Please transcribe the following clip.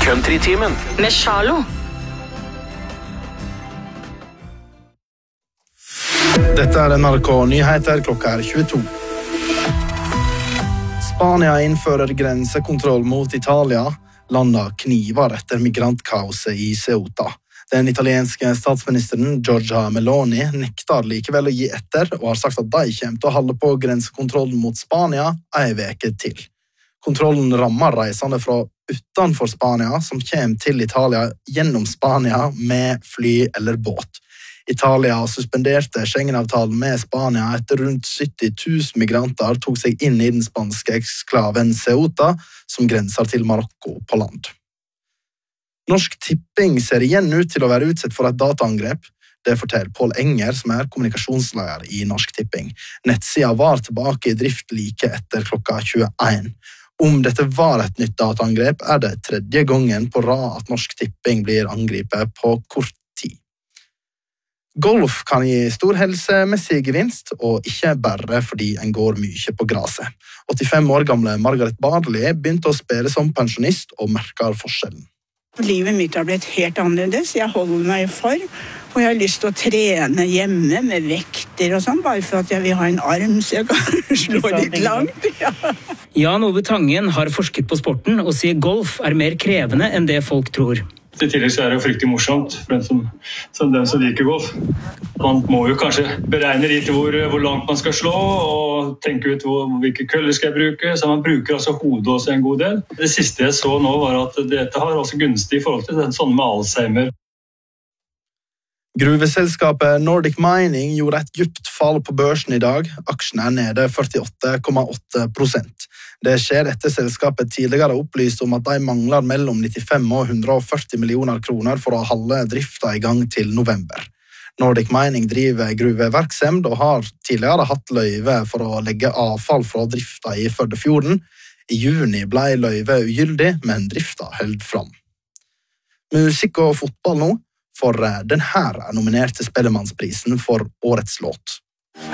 Countrytimen med Charlo. Dette NRK Nyheter, klokka 22. Spania innfører grensekontroll mot Italia. Landet kniver etter migrantkaoset i Ceuta. Den italienske statsministeren Giorgia Meloni nekter likevel å gi etter og har sagt at de kommer til å holde på grensekontrollen mot Spania en uke til. Kontrollen rammer reisende fra utenfor Spania som kommer til Italia gjennom Spania med fly eller båt. Italia suspenderte Schengen-avtalen med Spania etter rundt 70 000 migranter tok seg inn i den spanske eksklaven Ceuta, som grenser til Marokko på land. Norsk Tipping ser igjen ut til å være utsatt for et dataangrep. Det forteller Pål Enger, som er kommunikasjonsleder i Norsk Tipping. Nettsida var tilbake i drift like etter klokka 21. Om dette var et nytt dataangrep, er det tredje gangen på rad at Norsk Tipping blir angrepet på kort tid. Golf kan gi stor helsemessig gevinst, og ikke bare fordi en går mye på graset. 85 år gamle Margaret Barley begynte å spille som pensjonist og merker forskjellen. Livet mitt har blitt helt annerledes. Jeg holder meg i form, og jeg har lyst til å trene hjemme med vekter og sånn, bare for at jeg vil ha en arm så jeg kan slå litt langt. Ja. Jan Ove Tangen har forsket på sporten og sier golf er mer krevende enn det folk tror. I tillegg så er det jo fryktelig morsomt for den som liker golf. Man må jo kanskje beregne litt hvor langt man skal slå, og tenke ut hvilke køller skal jeg bruke, så man bruker altså hodet også en god del. Det siste jeg så nå var at dette har også gunstig i forhold til sånne med Alzheimer. Gruveselskapet Nordic Mining gjorde et dypt fall på børsen i dag. Aksjen er nede 48,8%. Det skjer etter selskapet tidligere opplyst om at de mangler mellom 95 og 140 millioner kroner for å holde driften i gang til november. Nordic Mining driver gruveverksemd og har tidligere hatt løyve for å legge avfall fra driften i Førdefjorden. I juni ble løyve ugyldig, men driften held fram. Musikk og fotball nå, for den her er nominert til Spellemannsprisen for årets låt.